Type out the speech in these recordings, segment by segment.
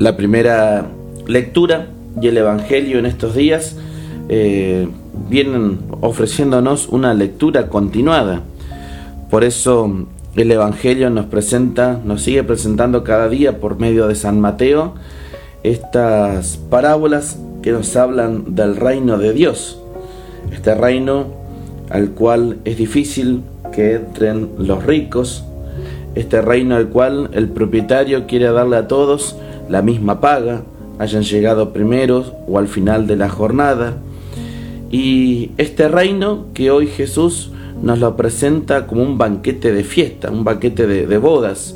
La primera lectura y el Evangelio en estos días vienen ofreciéndonos una lectura continuada. Por eso el Evangelio nos sigue presentando cada día por medio de San Mateo estas parábolas que nos hablan del reino de Dios, este reino al cual es difícil que entren los ricos, este reino al cual el propietario quiere darle a todos la misma paga, hayan llegado primeros o al final de la jornada. Y este reino que hoy Jesús nos lo presenta como un banquete de fiesta, un banquete de bodas.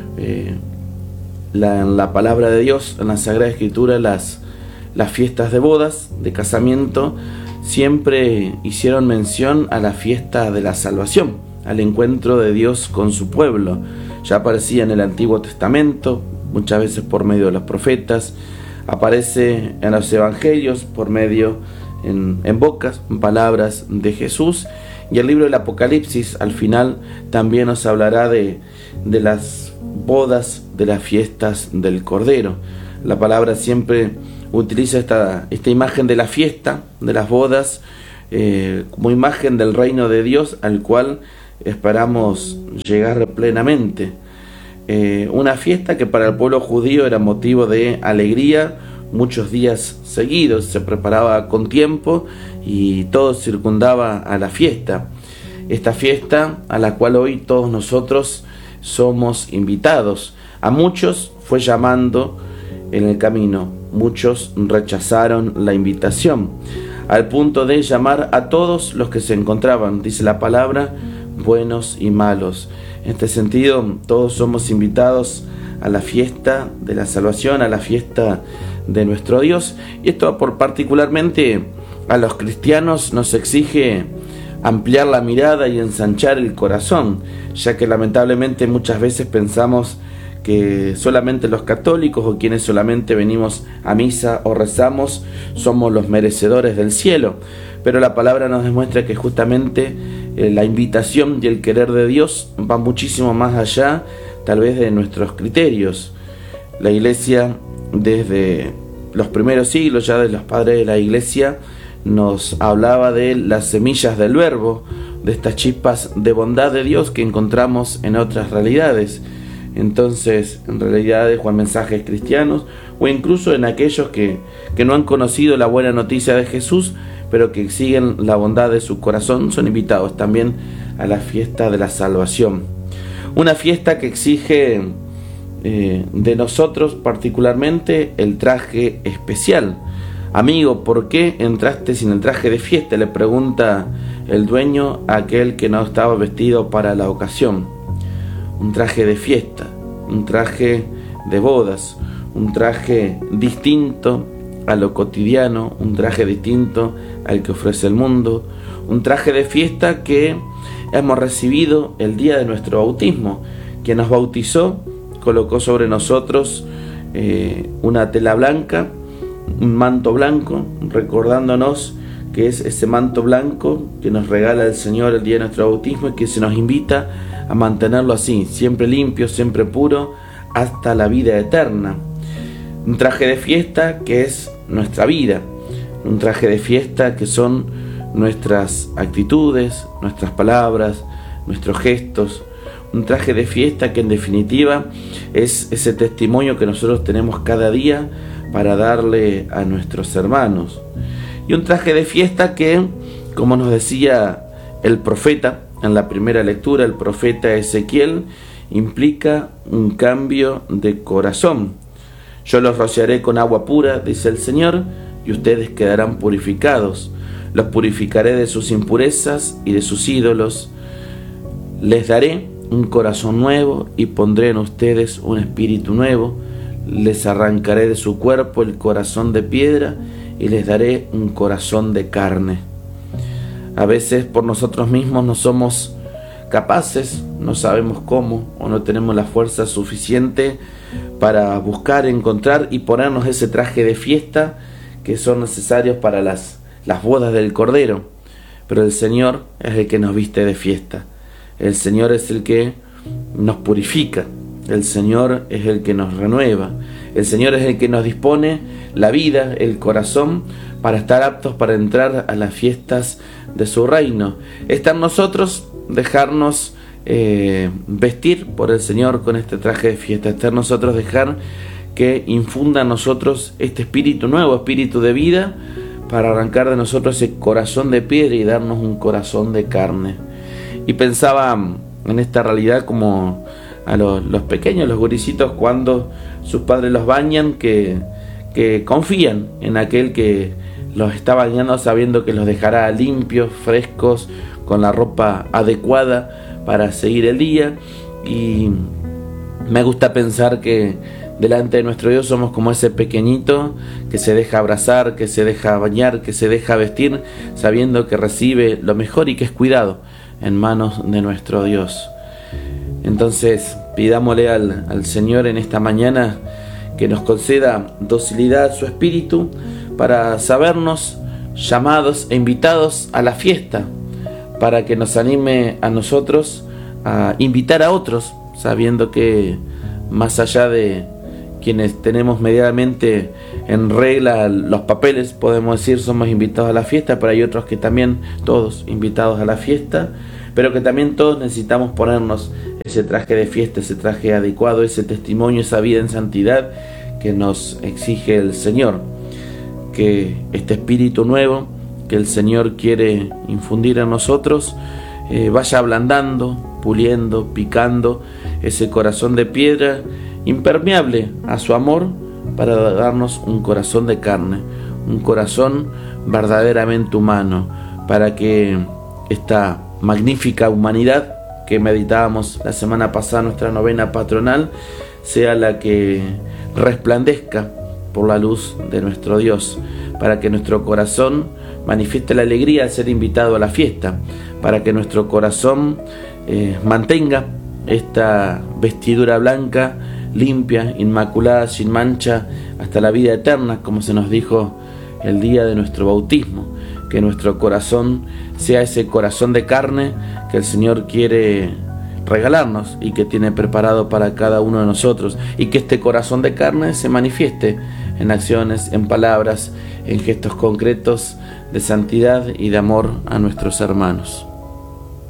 En la palabra de Dios, en la Sagrada Escritura, las fiestas de bodas, de casamiento, siempre hicieron mención a la fiesta de la salvación, al encuentro de Dios con su pueblo. Ya aparecía en el Antiguo Testamento, muchas veces por medio de los profetas, aparece en los evangelios por medio en palabras de Jesús, y el libro del Apocalipsis al final también nos hablará de las bodas, de las fiestas del Cordero. La palabra siempre utiliza esta imagen de la fiesta, de las bodas, como imagen del reino de Dios al cual esperamos llegar plenamente. Una fiesta que para el pueblo judío era motivo de alegría muchos días seguidos, se preparaba con tiempo y todo circundaba a la fiesta. Esta fiesta a la cual hoy todos nosotros somos invitados. A muchos fue llamando en el camino, muchos rechazaron la invitación, al punto de llamar a todos los que se encontraban, dice la palabra, buenos y malos. En este sentido, todos somos invitados a la fiesta de la salvación, a la fiesta de nuestro Dios. Y esto particularmente a los cristianos nos exige ampliar la mirada y ensanchar el corazón, ya que lamentablemente muchas veces pensamos que solamente los católicos o quienes solamente venimos a misa o rezamos somos los merecedores del cielo. Pero la palabra nos demuestra que justamente la invitación y el querer de Dios va muchísimo más allá, tal vez, de nuestros criterios. La Iglesia, desde los primeros siglos, ya de los padres de la Iglesia, nos hablaba de las semillas del Verbo, de estas chispas de bondad de Dios que encontramos en otras realidades. Entonces, en realidades o en mensajes cristianos, o incluso en aquellos que no han conocido la buena noticia de Jesús, pero que siguen la bondad de su corazón, son invitados también a la fiesta de la salvación. Una fiesta que exige de nosotros particularmente el traje especial. Amigo, ¿por qué entraste sin el traje de fiesta?, le pregunta el dueño a aquel que no estaba vestido para la ocasión. Un traje de fiesta, un traje de bodas, un traje distinto a lo cotidiano, un traje distinto al que ofrece el mundo, un traje de fiesta que hemos recibido el día de nuestro bautismo. Quien nos bautizó colocó sobre nosotros una tela blanca, un manto blanco, recordándonos que es ese manto blanco que nos regala el Señor el día de nuestro bautismo y que se nos invita a mantenerlo así, siempre limpio, siempre puro, hasta la vida eterna. Un traje de fiesta que es nuestra vida, un traje de fiesta que son nuestras actitudes, nuestras palabras, nuestros gestos, un traje de fiesta que en definitiva es ese testimonio que nosotros tenemos cada día para darle a nuestros hermanos. Y un traje de fiesta que, como nos decía el profeta en la primera lectura, el profeta Ezequiel, implica un cambio de corazón. Yo los rociaré con agua pura, dice el Señor, y ustedes quedarán purificados. Los purificaré de sus impurezas y de sus ídolos. Les daré un corazón nuevo y pondré en ustedes un espíritu nuevo. Les arrancaré de su cuerpo el corazón de piedra y les daré un corazón de carne. A veces por nosotros mismos no somos capaces, no sabemos cómo, o no tenemos la fuerza suficiente para buscar, encontrar y ponernos ese traje de fiesta que son necesarios para las bodas del Cordero. Pero el Señor es el que nos viste de fiesta. El Señor es el que nos purifica. El Señor es el que nos renueva. El Señor es el que nos dispone la vida, el corazón, para estar aptos para entrar a las fiestas de su reino. Está en nosotros dejarnos vestir por el Señor con este traje de fiesta. Está en nosotros dejar que infunda en nosotros este espíritu nuevo, espíritu de vida, para arrancar de nosotros ese corazón de piedra y darnos un corazón de carne. Y pensaba en esta realidad como a los pequeños, los gurisitos, cuando sus padres los bañan, que confían en aquel que los está bañando, sabiendo que los dejará limpios, frescos, con la ropa adecuada para seguir el día. Y me gusta pensar que delante de nuestro Dios somos como ese pequeñito que se deja abrazar, que se deja bañar, que se deja vestir, sabiendo que recibe lo mejor y que es cuidado en manos de nuestro Dios. Entonces pidámosle al Señor en esta mañana que nos conceda docilidad a su espíritu para sabernos llamados e invitados a la fiesta, para que nos anime a nosotros a invitar a otros, sabiendo que más allá de quienes tenemos medianamente en regla los papeles, podemos decir, somos invitados a la fiesta, pero hay otros que también, todos invitados a la fiesta, pero que también todos necesitamos ponernos ese traje de fiesta, ese traje adecuado, ese testimonio, esa vida en santidad que nos exige el Señor. Que este espíritu nuevo que el Señor quiere infundir en nosotros vaya ablandando, puliendo, picando ese corazón de piedra impermeable a su amor, para darnos un corazón de carne, un corazón verdaderamente humano, para que esta magnífica humanidad que meditábamos la semana pasada, nuestra novena patronal, sea la que resplandezca por la luz de nuestro Dios, para que nuestro corazón manifieste la alegría al ser invitado a la fiesta, para que nuestro corazón mantenga esta vestidura blanca, limpia, inmaculada, sin mancha, hasta la vida eterna, como se nos dijo el día de nuestro bautismo. Que nuestro corazón sea ese corazón de carne que el Señor quiere regalarnos y que tiene preparado para cada uno de nosotros, y que este corazón de carne se manifieste en acciones, en palabras, en gestos concretos de santidad y de amor a nuestros hermanos.